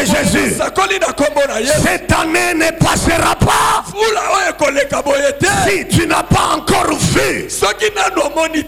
Jésus. Cette année ne passera pas si tu n'as pas encore vu